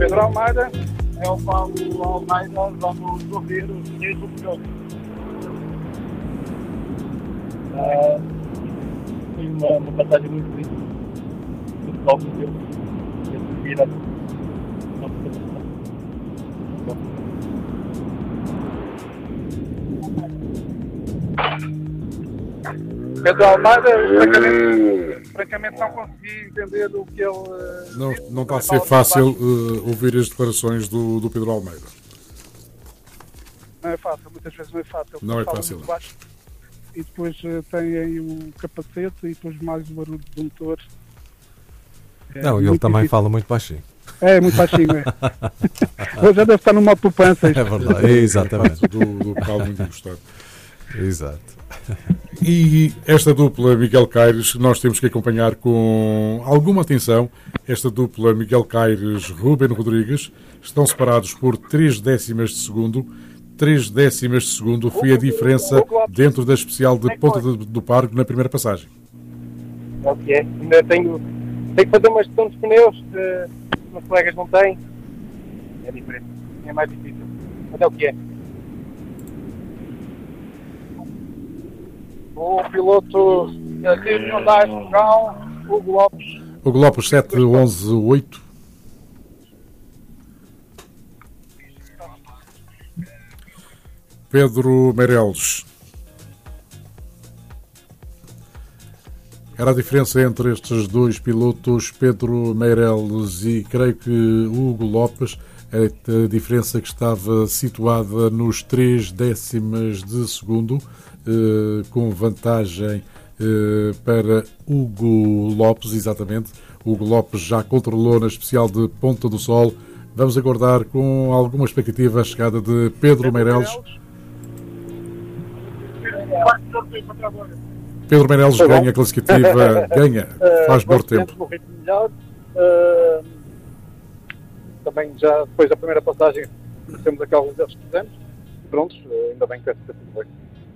Pedro Almeida, é o Paulo Almeida, vamos ouvir os dias do jogo. Foi uma passagem muito bonita. Muito bom, muito vida. Pedro Almeida, francamente não consegui entender o que ele... Não está a ser fácil ouvir as declarações do Pedro Almeida. Não é fácil, muitas vezes não é fácil. Não é fácil. E depois tem aí o capacete e depois mais o barulho do motor. Não, e ele também difícil. Fala muito baixinho. É, muito baixinho, é. Hoje já deve estar no modo poupança. É verdade, exatamente. Do qual muito gostado. Exato. E esta dupla Miguel Caires, nós temos que acompanhar com alguma atenção. Esta dupla Miguel Caires-Ruben Rodrigues estão separados por 3 décimas de segundo. 3 décimas de segundo foi a diferença dentro da especial de Ponta do Pargo na primeira passagem. Ok, ainda tenho que fazer uma gestão dos pneus que os meus colegas não têm. É diferente, é mais difícil. Mas é o que é. O piloto da Hyundai Portugal, Hugo Lopes. Hugo Lopes, 7-11-8. Pedro Meireles. Era a diferença entre estes dois pilotos, Pedro Meireles e creio que Hugo Lopes, a diferença que estava situada nos 3 décimas de segundo, com vantagem para Hugo Lopes, exatamente. Hugo Lopes já controlou na especial de Ponta do Sol. Vamos aguardar com alguma expectativa a chegada de Pedro Meireles. Pedro Meireles ganha a classificativa, faz bom tempo. Também já depois da primeira passagem temos aqueles erros que fizemos. Prontos, ainda bem que essa tudo bem.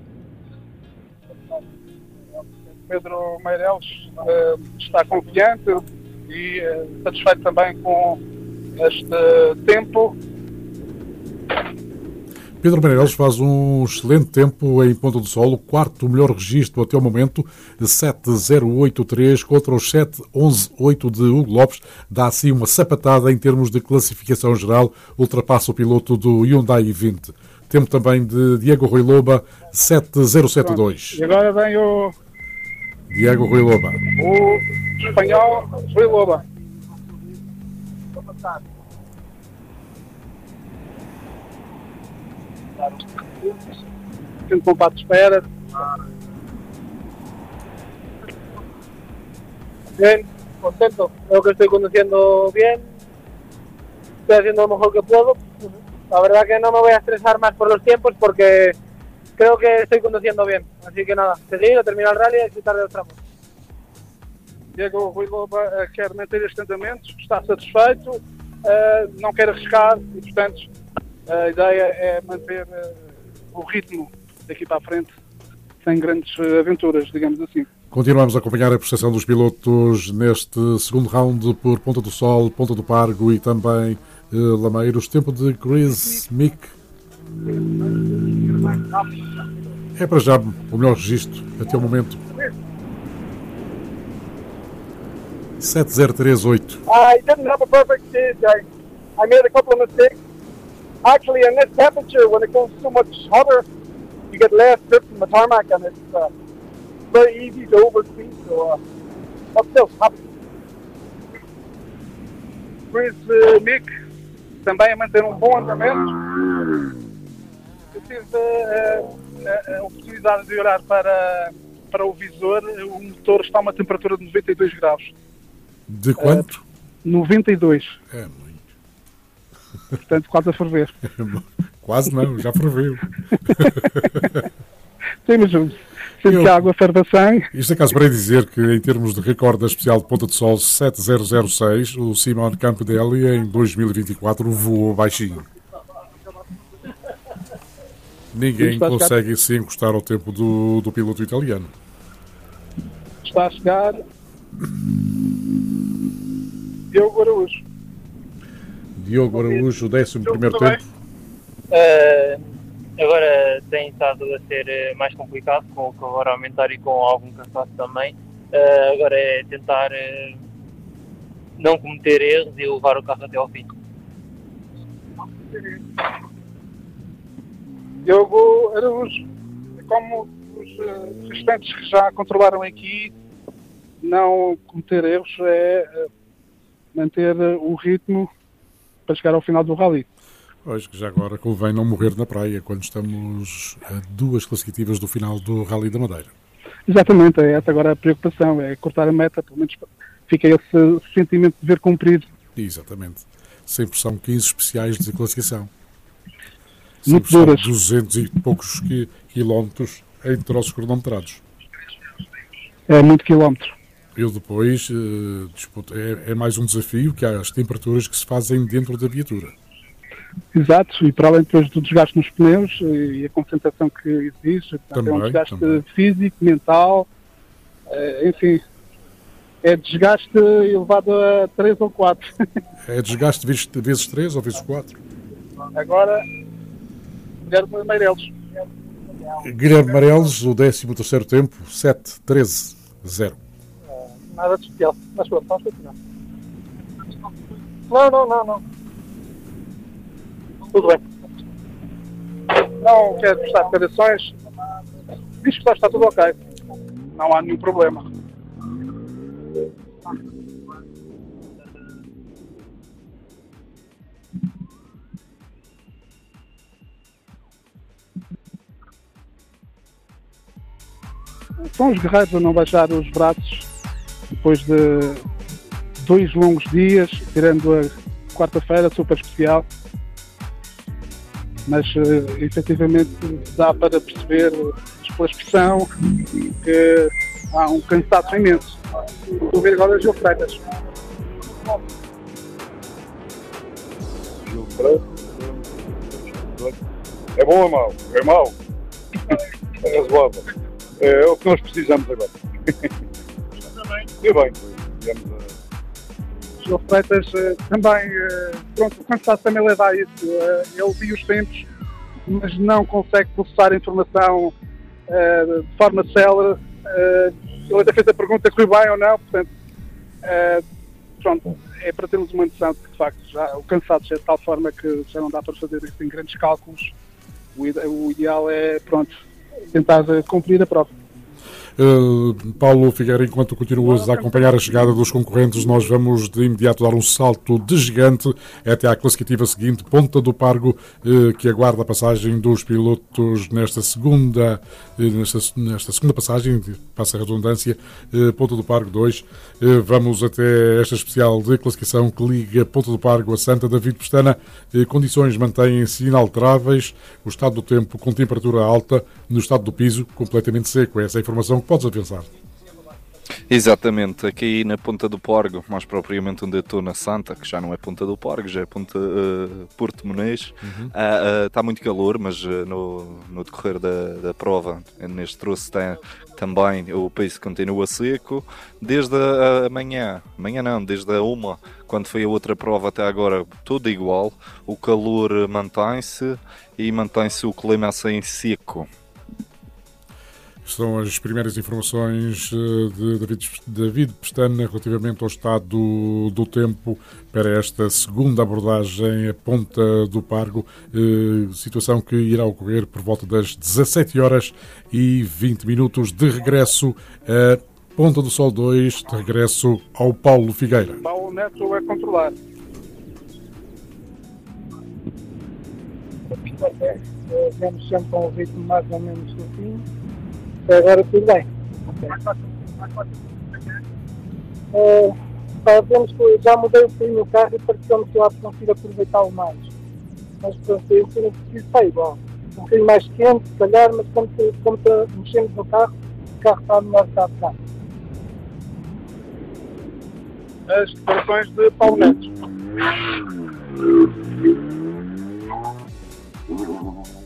Pedro Meireles está confiante e satisfeito também com este tempo. Pedro Meireles faz um excelente tempo em Ponta do Sol, o quarto melhor registro até o momento, 7.083 contra os 7.11.8 de Hugo Lopes. Dá assim uma sapatada em termos de classificação geral, ultrapassa o piloto do Hyundai i20. Tempo também de Diego Rui Loba, 7.072. E agora vem o... Diego Rui Loba. O espanhol Rui Loba. Tenho compasso de espera. Bien, contento. Creo que estoy conduciendo bien. Estoy haciendo lo mejor que puedo. La verdad que no me voy a estresar más por los tiempos porque creo que estoy conduciendo bien. Así que nada, seguir, terminar el rally y disfrutar de los tramos. Diego Rui Loba quer manter este andamento, está satisfeito, não quer arriscar e, portanto, a ideia é manter o ritmo daqui para a frente, sem grandes aventuras, digamos assim. Continuamos a acompanhar a prestação dos pilotos neste segundo round por Ponta do Sol, Ponta do Pargo e também Lameiros. Tempo de Chris Mick. É para já o melhor registro até o momento. 7.038. I didn't have a perfect stage. I made a couple of mistakes. Actually, in this temperature, when it goes so much hotter, you get less grip from the tarmac, and it's very easy to overspeed. So, I'm still happy. Chris Mick também a manter um bom andamento. Eu tive a oportunidade de olhar para o visor. O motor está a uma temperatura de 92 graus. De quanto? 92. É muito. Portanto, quase a ferver. Quase não, já ferveu. Sim, mas sempre que a água ferve a 100. Isto é caso para dizer que, em termos de recorde especial de Ponta do Sol 7006, o Simon Campedelli em 2024 voou baixinho. Ninguém consegue se encostar ao tempo do piloto italiano. Está a chegar Diogo Araújo. Diogo Araújo, o 11º tempo. Agora tem estado a ser mais complicado, com o calor a aumentar e com algum cansaço também. Agora é tentar não cometer erros e levar o carro até ao fim. Diogo Araújo, como os restantes que já controlaram aqui, não cometer erros é manter o ritmo para chegar ao final do rally. Pois que já agora convém não morrer na praia quando estamos a 2 classificativas do final do Rally da Madeira. Exatamente, é essa agora a preocupação, é cortar a meta, pelo menos fica esse sentimento de ver cumprido. Exatamente. Sempre são 15 especiais de classificação. Muito Sempre são duras. 200 e poucos quilómetros em troços cronometrados. É muito quilómetro. Eu depois é mais um desafio que há as temperaturas que se fazem dentro da viatura. Exato, e para além depois do desgaste nos pneus e a concentração que exige, Também, é um desgaste também. físico, mental, enfim, é desgaste elevado a 3 ou 4. É desgaste vezes 3 ou vezes 4? Agora, Guilherme Meireles. Guilherme Mareles, o 13º tempo, 7:13:0. Nada de especial. Mas pronto, vamos continuar. Não. Tudo bem. Não quero prestar declarações, diz que está tudo ok. Não há nenhum problema. São os guerreiros a não baixar os braços depois de 2 longos dias, tirando a quarta-feira, super especial. Mas efetivamente dá para perceber pela expressão que há um cansaço imenso. Estou a ver agora o Gil Freitas. Gil Freitas. É bom ou mau? É mau. É razoável. É o que nós precisamos agora. E bem, Gil Freitas também, pronto, o cansaço também leva a isso. Ele viu os tempos, mas não consegue processar a informação de forma célere. Ele até fez a pergunta se foi bem ou não, portanto, pronto, é para termos uma noção de que, de facto, já, o cansaço é de tal forma que já não dá para fazer assim, grandes cálculos. O ideal é, pronto, tentar cumprir a prova. Paulo Figueira, enquanto continuas a acompanhar a chegada dos concorrentes, nós vamos de imediato dar um salto de gigante até à classificativa seguinte, Ponta do Pargo, que aguarda a passagem dos pilotos nesta segunda passagem, passa a redundância, Ponta do Pargo 2. Vamos até esta especial de classificação que liga Ponta do Pargo a Santa David Pestana. Condições mantêm-se inalteráveis, o estado do tempo com temperatura alta, no estado do piso completamente seco. Essa é a informação que podes avançar. Exatamente, aqui na Ponta do Porgo, mais propriamente onde eu estou na Santa, que já não é Ponta do Porgo, já é Porto Monês. Está muito calor, mas no decorrer da prova, neste troço também o piso continua seco. Desde desde a 1, quando foi a outra prova até agora, tudo igual. O calor mantém-se e mantém-se o clima assim seco. São as primeiras informações de David Pestana relativamente ao estado do tempo para esta segunda abordagem a Ponta do Pargo, situação que irá ocorrer por volta das 17h20 de regresso a Ponta do Sol 2, de regresso ao Paulo Figueira. Paulo Neto a controlar. Vamos sempre com o ritmo mais ou menos certinho. Agora tudo bem. Já mudei um bocadinho o carro e pareceu-me que eu acho que consigo aproveitá-lo mais. Mas pronto, eu não preciso estar igual. Um bocadinho mais quente, se calhar, mas como mexemos no carro, o carro está melhor que está de cá. As declarações de Paulo Neto.